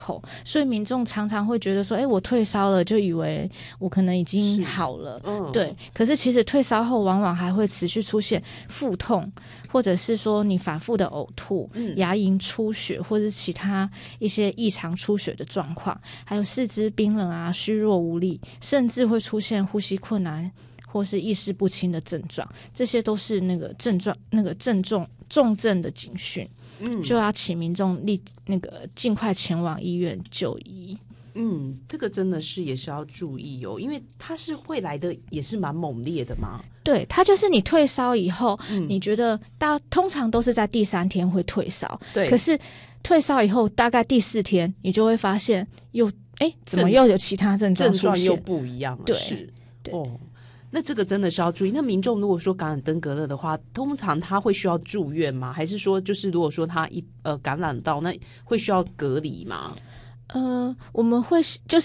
所以民众常常会觉得说我退烧了就以为我可能已经好了，对，可是其实退烧后往往还会持续出现腹痛，或者是说你反复的呕吐、牙龈出血或者是其他一些异常出血的状况，还有四肢冰冷啊、虚弱无力，甚至会出现呼吸困难或是意识不清的症状，这些都是那个重症的警讯，就要请民众尽快前往医院就医。 这个真的是也是要注意因为它是会来的也是蛮猛烈的嘛。 对，它就是你退烧以后，你觉得通常都是在第3天会退烧，对，可是退烧以后大概第4天你就会发现怎么又有其他症状出现， 症状又不一样了。 对， 那这个真的是要注意。那民众如果说感染登革热的话，通常他会需要住院吗？还是说就是如果说他感染到，那会需要隔离吗？ 我们会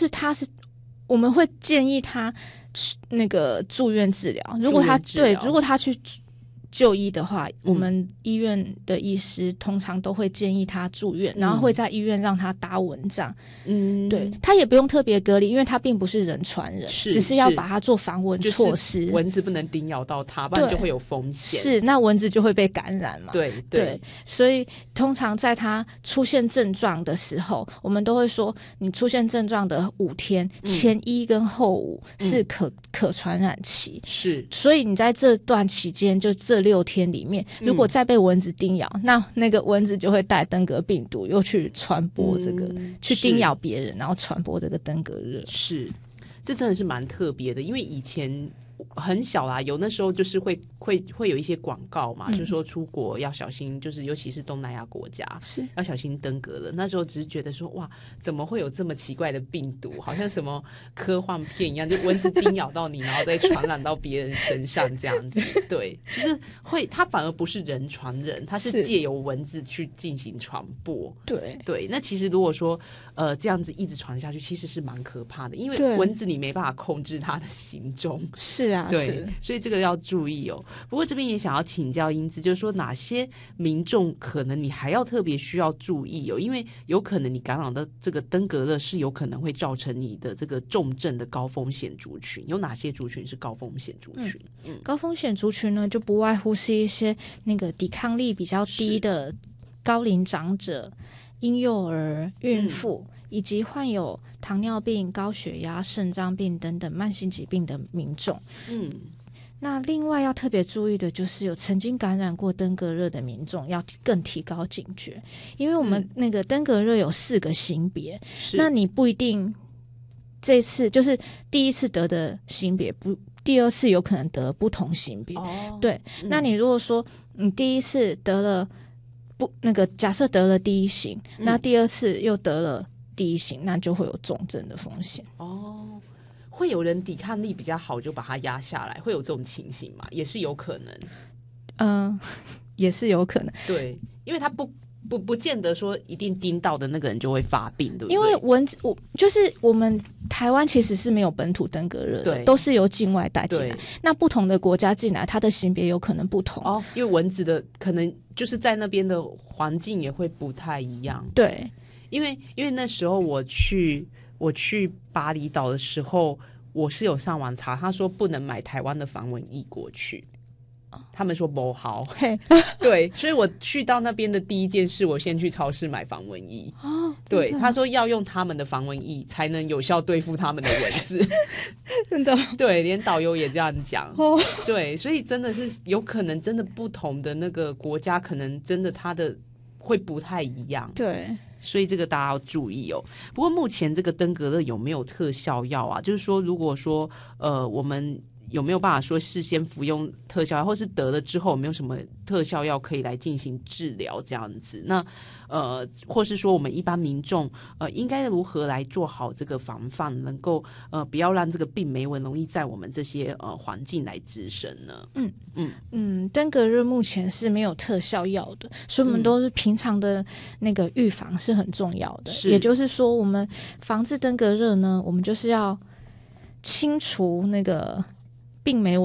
建议他那个住院治疗。如果他去就医的话，我们医院的医师通常都会建议他住院，然后会在医院让他打蚊帐。对，他也不用特别隔离，因为他并不是人传人，只是要把他做防蚊措施， 就是蚊子不能叮咬到他，不然就会有风险。 是，那蚊子就会被感染嘛。对，所以通常在他出现症状的时候，我们都会说，你出现症状的5天，前1跟后5是可传染期。是，所以你在这段期间，就这6天里面，如果再被蚊子叮咬，那个蚊子就会带登革病毒，又去传播去叮咬别人，然后传播这个登革热。 是，这真的是蛮特别的，因为以前很小啦，有那时候就是会有一些广告嘛，就是说出国要小心，就是尤其是东南亚国家是要小心登革热。那时候只是觉得说，哇，怎么会有这么奇怪的病毒，好像什么科幻片一样，就蚊子叮咬到你，然后再传染到别人身上这样子。对，就是它反而不是人传人，它是借由蚊子去进行传播。对，那其实如果说这样子一直传下去，其实是蛮可怕的，因为蚊子你没办法控制它的行踪。 是啊， 对，所以这个要注意不过这边也想要请教英姿，就是说哪些民众可能你还要特别需要注意因为有可能你感染的这个登革热是有可能会造成你的这个重症的高风险族群，有哪些族群是高风险族群？ 高风险族群呢，就不外乎是一些那个抵抗力比较低的高龄长者、婴幼儿、孕妇。以及患有糖尿病、高血压、肾脏病等等慢性疾病的民众。那另外要特别注意的就是有曾经感染过登革热的民众要更提高警觉，因为我们那个登革热有4个型别，那你不一定这次就是第一次得的型别第2次有可能得不同型别。对，那你如果说你第一次得了假设得了第1型，那第2次又得了第1型，那就会有重症的风险。 会有人抵抗力比较好就把它压下来，会有这种情形吗？也是有可能。 也是有可能。 对，因为它不见得说一定叮到的那个人就会发病，对不对？ 因为蚊子，就是我们台湾其实是没有本土登革热的，都是由境外带进来。那不同的国家进来，它的型别有可能不同。 因为蚊子的可能就是在那边的环境也会不太一样。 对。 因为那时候我去巴厘岛的时候，我是有上网查，他说不能买台湾的防蚊液过去，他们说不好。对，所以我去到那边的第一件事，我先去超市买防蚊液。对，他说要用他们的防蚊液才能有效对付他们的蚊子。 真的？对， 连导游也这样讲。对，所以真的是有可能真的不同的那个国家，可能真的它的会不太一样。 对， 所以这个大家要注意不过目前这个登革热有没有特效药啊？就是说如果说我们有没有办法说事先服用特效药，或是得了之后有没有什么特效药可以来进行治疗这样子？那或是说我们一般民众应该如何来做好这个防范，能够不要让这个病媒蚊容易在我们这些环境来滋生呢？ 登革热目前是没有特效药的，所以我们都是平常的那个预防是很重要的。也就是说，我们防治登革热呢，我们就是要清除那个病媒蚊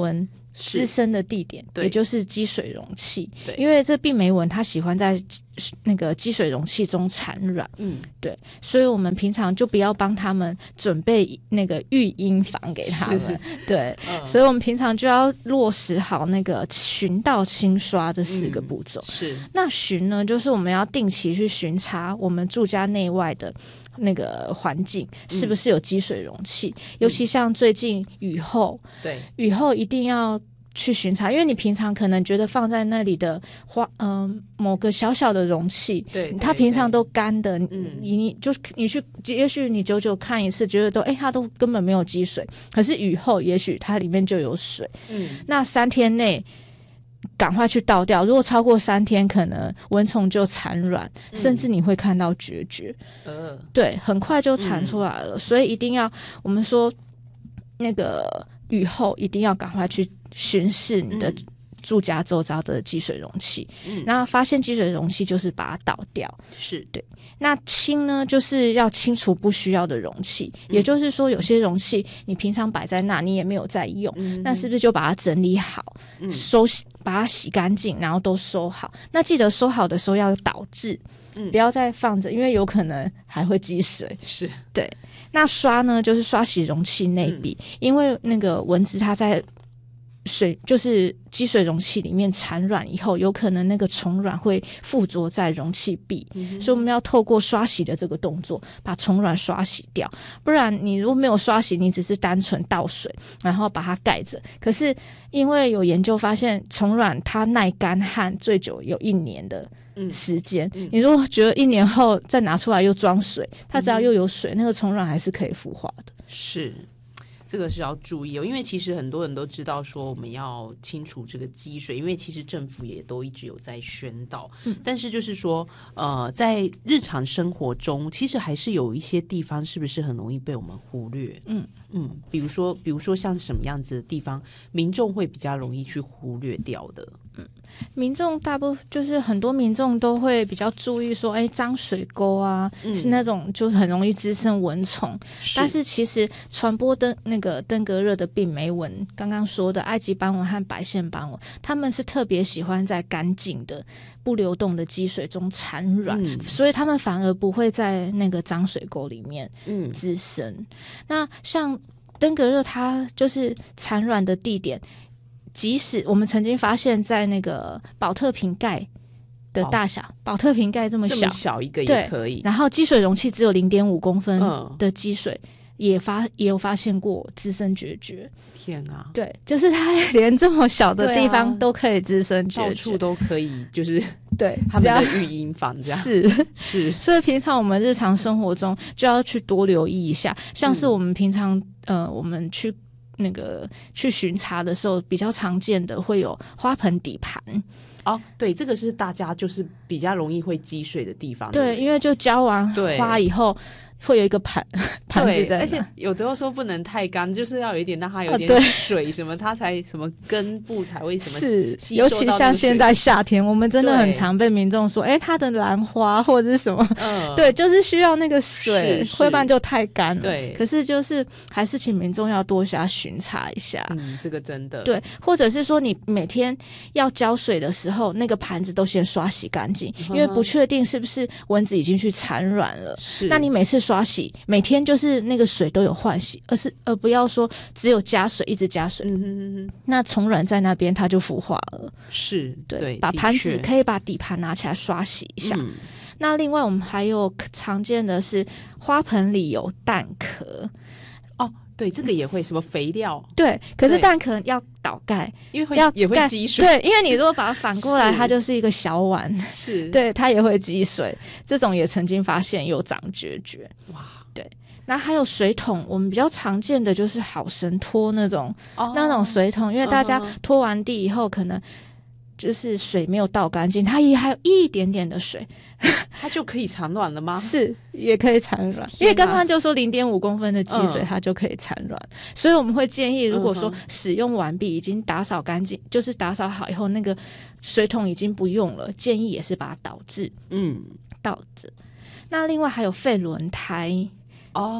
滋生的地点，也就是积水容器。 对， 因为这病媒蚊它喜欢在那个积水容器中产卵，对，所以我们平常就不要帮他们准备那个育婴房给他们，对，所以我们平常就要落实好那个巡倒清刷这4个步骤。 是， 那巡呢，就是我们要定期去巡查我们住家内外的那个环境是不是有积水容器，尤其像最近雨后，对，雨后一定要去巡查，因为你平常可能觉得放在那里的某个小小的容器，对，它平常都干的，你去，也许你久久看一次，觉得它都根本没有积水，可是雨后也许它里面就有水，那3天内赶快去倒掉，如果超过3天，可能蚊虫就产卵，甚至你会看到决绝，对，很快就产出来了，所以一定要，我们说那个雨后一定要赶快去巡视你的住家周遭的积水容器，然后发现积水容器就是把它倒掉，是对。那清呢，就是要清除不需要的容器，也就是说有些容器你平常摆在那，你也没有在用，那是不是就把它整理好，把它洗干净，然后都收好。那记得收好的时候要有倒置，不要再放着，因为有可能还会积水。是，对。那刷呢，就是刷洗容器内壁，因为那个蚊子它在就是积水容器里面产卵以后，有可能那个虫卵会附着在容器壁，所以我们要透过刷洗的这个动作把虫卵刷洗掉，不然你如果没有刷洗，你只是单纯倒水然后把它盖着，可是因为有研究发现虫卵它耐干旱最久有1年的时间，你如果觉得1年后再拿出来又装水，它只要又有水，那个虫卵还是可以孵化的。 是，这个是要注意因为其实很多人都知道说我们要清除这个积水，因为其实政府也都一直有在宣导，但是就是说在日常生活中其实还是有一些地方是不是很容易被我们忽略，比如说像什么样子的地方民众会比较容易去忽略掉的。 民众大部分就是很多民众都会比较注意说脏水沟啊，是那种就很容易滋生蚊虫，但是其实传播的那个登革热的病媒蚊，刚刚说的埃及斑蚊和白线斑蚊，他们是特别喜欢在干净的不流动的积水中产卵，所以他们反而不会在那个脏水沟里面滋生。那像登革热它就是产卵的地点，即使我们曾经发现在那个保特瓶盖的大小，保特瓶盖这么小一个也可以， 然后积水容器只有 0.5 公分的积水，也有发现过滋生决绝。 天啊， 对，就是它连这么小的地方都可以滋生决绝， 到处都可以，就是对他们的育婴房这样。是， 所以平常我们日常生活中就要去多留意一下，像是我们平常我们去巡查的时候，比较常见的会有花盆底盘。 对，这个是大家就是比较容易会积水的地方。 对，因为就浇完花以后会有一个盘子在那， 而且有的时候不能太干，就是要有一点让它有点水什么，它才什么根部才会什么是，尤其像现在夏天，我们真的很常被民众说，它的兰花或者是什么，对，就是需要那个水，会不然就太干了。对，可是就是还是请民众要多加巡查一下。 这个真的对，或者是说你每天要浇水的时候，那个盘子都先刷洗干净，因为不确定是不是蚊子已经去产卵了。那你每次刷洗，每天就是那个水都有换洗，而不要说只有加水一直加水，那虫卵在那边它就孵化了。是，对，把盘子可以把底盘拿起来刷洗一下。那另外我们还有常见的是花盆里有蛋壳。 对，这个也会什么肥料？ 对，可是蛋壳要倒盖， 因为也会积水。 对，因为你如果把它反过来，它就是一个小碗，是，对，它也会积水。这种也曾经发现有长决绝。哇，对。那还有水桶，我们比较常见的就是好神拖那种水桶，因为大家拖完地以后可能就是水没有倒干净，它也还有一点点的水， 它就可以产卵了吗？ 是，也可以产卵，因为刚刚就说 0.5 公分的积水它就可以产卵，所以我们会建议，如果说使用完毕已经打扫干净，就是打扫好以后那个水桶已经不用了，建议也是把它倒置，倒着。那另外还有废轮胎。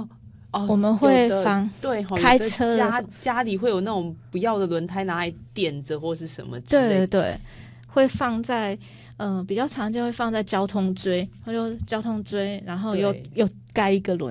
我们会放对开车的家里会有那种不要的轮胎拿来垫着或是什么之类的， 对对对，会放在比较常见会放在交通锥，或者交通锥，然后又盖一个轮